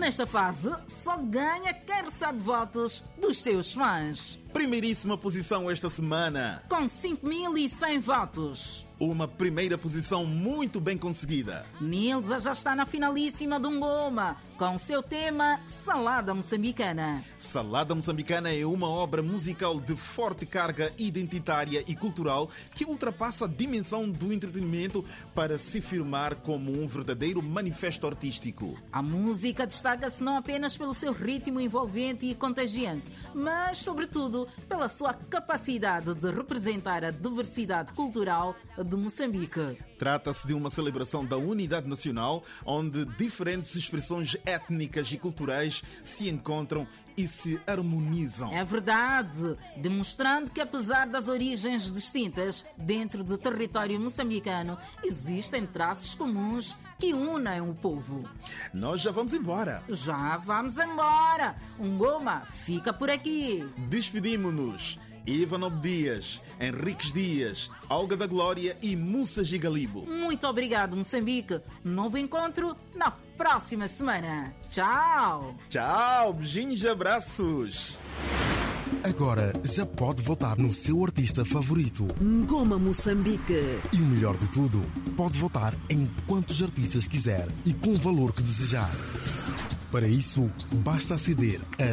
Nesta fase, só ganha quem recebe votos dos seus fãs. Primeiríssima posição esta semana, com 5.100 votos. Uma primeira posição muito bem conseguida. Nilza já está na finalíssima do Ngoma, com o seu tema Salada Moçambicana. Salada Moçambicana é uma obra musical de forte carga identitária e cultural que ultrapassa a dimensão do entretenimento para se firmar como um verdadeiro manifesto artístico. A música destaca-se não apenas pelo seu ritmo envolvente e contagiante, mas, sobretudo, pela sua capacidade de representar a diversidade cultural de Moçambique. Trata-se de uma celebração da unidade nacional, onde diferentes expressões étnicas e culturais se encontram e se harmonizam. É verdade, demonstrando que apesar das origens distintas dentro do território moçambicano, existem traços comuns que unem o povo. Nós já vamos embora. Já vamos embora. O Ngoma fica por aqui. Despedimos-nos. Ivanov Dias, Henriques Dias, Olga da Glória e Mussa Gigalibo. Muito obrigado, Moçambique. Novo encontro na próxima semana. Tchau! Tchau, beijinhos e abraços. Agora já pode votar no seu artista favorito. Ngoma Moçambique. E o melhor de tudo, pode votar em quantos artistas quiser e com o valor que desejar. Para isso, basta aceder a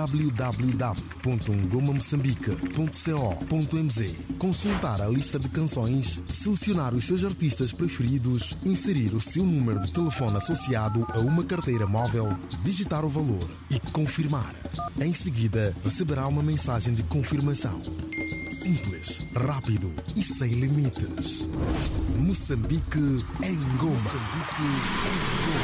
www.ngomamoçambique.co.mz, consultar a lista de canções, selecionar os seus artistas preferidos, inserir o seu número de telefone associado a uma carteira móvel, digitar o valor e confirmar. Em seguida, receberá uma mensagem de confirmação. Simples, rápido e sem limites. Moçambique em Ngoma. Moçambique em Ngoma.